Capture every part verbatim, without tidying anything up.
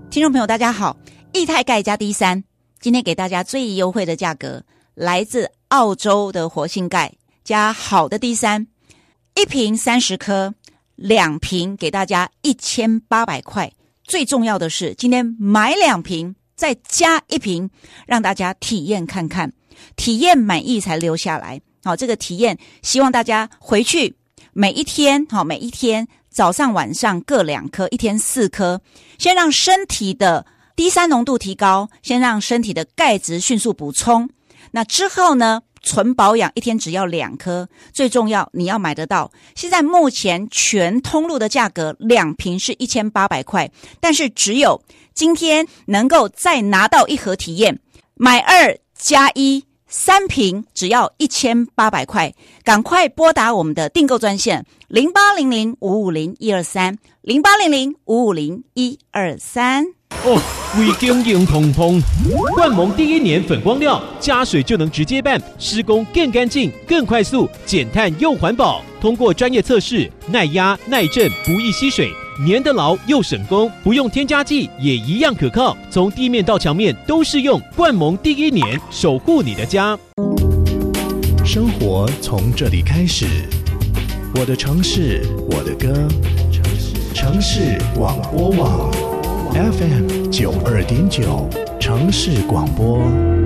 听众朋友大家好，液态钙加 D 三 今天给大家最优惠的价格，来自澳洲的活性钙加好的 D 三， 一瓶三十颗，两瓶给大家一千八百块。最重要的是今天买两瓶再加一瓶，让大家体验看看，体验满意才留下来。好，这个体验希望大家回去每一天，好，每一天早上晚上各两颗，一天四颗，先让身体的 D 三 浓度提高，先让身体的钙质迅速补充。那之后呢，纯保养一天只要两颗，最重要你要买得到。现在目前全通路的价格两瓶是一千八百块，但是只有今天能够再拿到一盒体验，买二加一。三瓶只要一千八百块，赶快拨打我们的订购专线零八零零五五零一二三零八零零五五零一二三。 哦，胃经营通通，冠盟第一年粉光料加水就能直接拌，施工更干净、更快速，减碳又环保。通过专业测试，耐压、耐震，不易吸水。粘得牢又省工，不用添加剂也一样可靠，从地面到墙面都适用。冠盟第一年，守护你的家。 生活从这里开始，我的城市，我的歌，城市广播网 F M 九二点九，城市广播。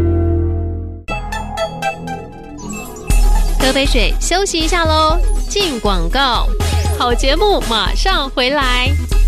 喝杯水，休息一下喽，进广告。好节目马上回来。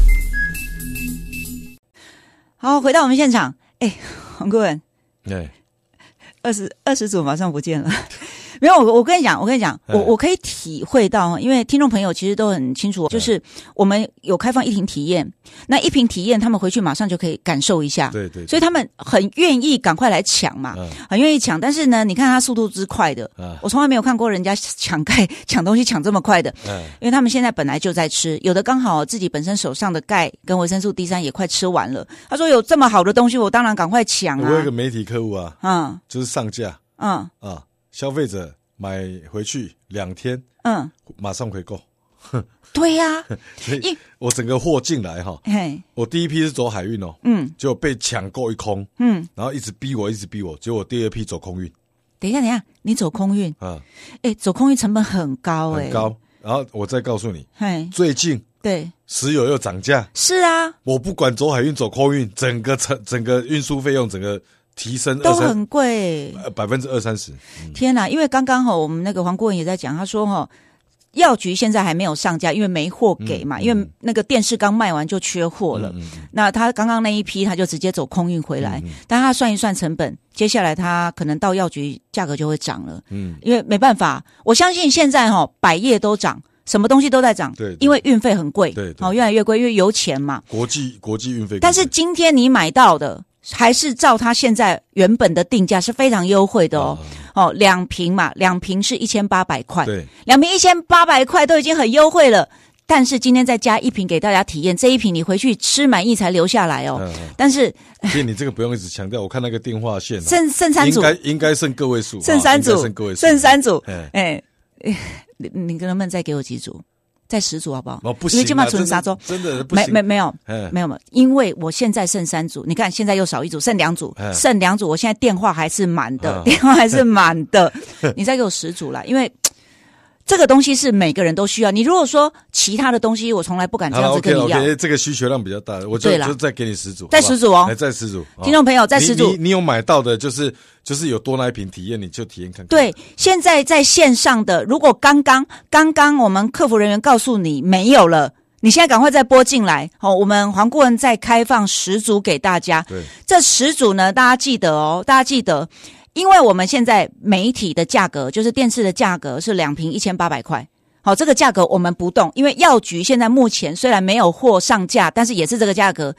好，回到我们现场。哎，黄顾问， 对， 二十二十组马上不见了。没有，我我跟你讲，我跟你讲，我我可以体会到，因为听众朋友其实都很清楚，就是我们有开放一瓶体验，那一瓶体验，他们回去马上就可以感受一下， 对 对, 对， 所以他们很愿意赶快来抢嘛，嗯、很愿意抢。但是呢，你看他速度之快的，嗯、我从来没有看过人家抢钙、抢东西抢这么快的，嗯、因为他们现在本来就在吃，有的刚好自己本身手上的钙跟维生素 D 三 也快吃完了。他说有这么好的东西，我当然赶快抢啊。 我有一个媒体客户啊，嗯，就是上架，嗯啊。消费者买回去两天，嗯，马上回购。 对呀、啊， 所以我整个货进来哈，我第一批是走海运哦，嗯，结果被抢购一空，嗯，然后一直逼我，一直逼我，结果我第二批走空运。 等一下，等一下，你走空运啊？哎、欸，走空运成本很高哎、欸， 很高。然后我再告诉你，最近对石油又涨价， 是啊， 我不管走海运走空运，整个成整个运输费用整个。提升都很贵， 百分之二三十。 天哪！因为刚刚哈，我们那个黄顾问也在讲，他说哈，药局现在还没有上架，因为没货给嘛，嗯、因为那个电视刚卖完就缺货了。嗯嗯、那他刚刚那一批他就直接走空运回来，嗯、但他算一算成本，接下来他可能到药局价格就会涨了。嗯，因为没办法，我相信现在哈百业都涨。什么东西都在涨，对，因为运费很贵，对，哦，越来越贵，因为油钱嘛， 国际国际运费。 但是今天你买到的还是照它现在原本的定价是非常优惠的哦，哦，两瓶嘛，两瓶是一千八百块，对，两瓶一千八百块都已经很优惠了。但是今天再加一瓶给大家体验，这一瓶你回去吃满意才留下来哦。嗯、但是， 所以你这个不用一直强调，我看那个电话线、啊， 剩剩三组， 应该应该剩个位数， 剩三组， 剩个位数， 剩三组，哎。哎你你能不能再给我几组？再十组好不好？ 哦，不行、啊， 因为今晚存沙周， 真的不行。 没没没有，没有没有，因为我现在剩三组，你看现在又少一组，剩两组，剩两组，我现在电话还是满的，电话还是满的，你再给我十组啦，因为这个东西是每个人都需要。你如果说其他的东西，我从来不敢这样子跟你要。 OK OK， 这个需求量比较大，我就就再给你十组， 再十组哦， 再十组。 听众朋友，再十组。 你 你, 你有买到的，就是就是有多那一瓶体验，你就体验看看。 对，现在在线上的，如果刚刚刚刚我们客服人员告诉你没有了，你现在赶快再拨进来。好、哦，我们黄顾问再开放十组给大家。对，这十组呢，大家记得哦，大家记得。因为我们现在媒体的价格，就是电视的价格是两瓶一千八百块，好，这个价格我们不动，因为药局现在目前虽然没有货上架，但是也是这个价格，